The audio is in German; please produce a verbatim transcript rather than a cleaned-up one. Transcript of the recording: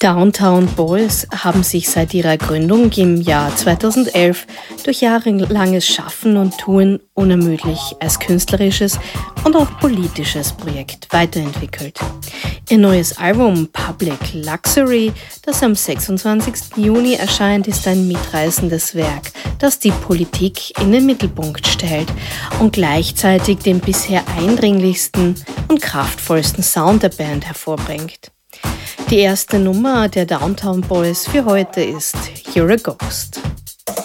Die Downtown Boys haben sich seit ihrer Gründung im Jahr zweitausendelf durch jahrelanges Schaffen und Tun unermüdlich als künstlerisches und auch politisches Projekt weiterentwickelt. Ihr neues Album Public Luxury, das am sechsundzwanzigsten Juni erscheint, ist ein mitreißendes Werk, das die Politik in den Mittelpunkt stellt und gleichzeitig den bisher eindringlichsten und kraftvollsten Sound der Band hervorbringt. Die erste Nummer der Downtown Boys für heute ist You're a Ghost.